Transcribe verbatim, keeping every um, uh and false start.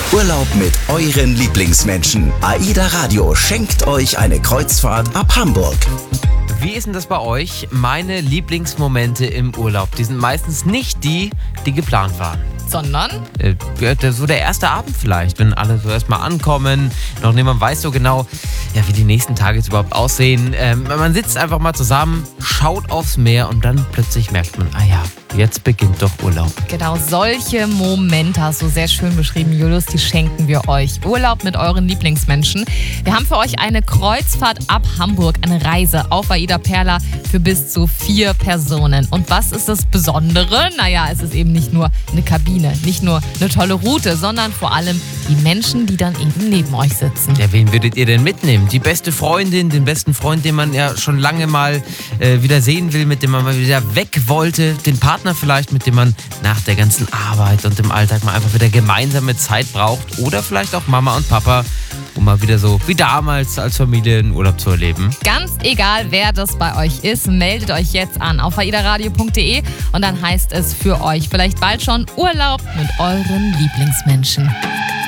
Urlaub mit euren Lieblingsmenschen. AIDA Radio schenkt euch eine Kreuzfahrt ab Hamburg. Wie ist denn das bei euch? Meine Lieblingsmomente im Urlaub, die sind meistens nicht die, die geplant waren. Sondern? Äh, so der erste Abend vielleicht, wenn alle so erstmal ankommen, noch niemand weiß so genau, ja, wie die nächsten Tage jetzt überhaupt aussehen. Ähm, man sitzt einfach mal zusammen, schaut aufs Meer und dann plötzlich merkt man, ah ja, jetzt beginnt doch Urlaub. Genau, solche Momente hast du sehr schön beschrieben, Julius, die schenken wir euch. Urlaub mit euren Lieblingsmenschen. Wir haben für euch eine Kreuzfahrt ab Hamburg, eine Reise auf AIDA Perla für bis zu vier Personen. Und was ist das Besondere? Naja, es ist eben nicht nur eine Kabine, nicht nur eine tolle Route, sondern vor allem die Menschen, die dann eben neben euch sitzen. Ja, wen würdet ihr denn mitnehmen? Die beste Freundin, den besten Freund, den man ja schon lange mal äh, wieder sehen will, mit dem man mal wieder weg wollte, den Partner vielleicht, mit dem man nach der ganzen Arbeit und dem Alltag mal einfach wieder gemeinsame Zeit braucht, oder vielleicht auch Mama und Papa, um mal wieder so wie damals als Familie einen Urlaub zu erleben. Ganz egal, wer das bei euch ist, meldet euch jetzt an auf aidaradio punkt de und dann heißt es für euch vielleicht bald schon Urlaub mit euren Lieblingsmenschen.